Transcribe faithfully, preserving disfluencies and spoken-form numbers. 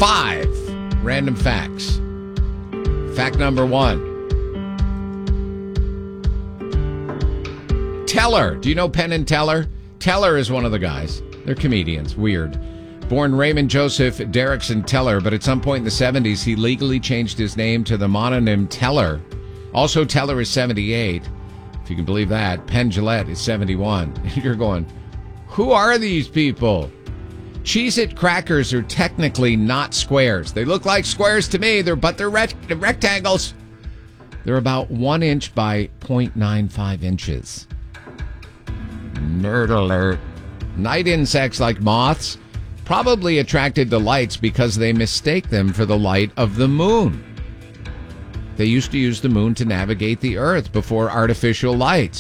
Five random facts. Fact number one. Teller. Do you know Penn and Teller? Teller is one of the guys. They're comedians. Weird. Born Raymond Joseph Derrickson Teller, but at some point in the seventies, he legally changed his name to the mononym Teller. Also, Teller is seventy-eight. If you can believe that. Penn Jillette is seventy-one. You're going, who are these people? Cheez-It crackers are technically not squares. They look like squares to me, They're but they're rect- rectangles. They're about one inch by zero point nine five inches. Nerd alert. Night insects like moths probably attracted to lights because they mistake them for the light of the moon. They used to use the moon to navigate the earth before artificial lights.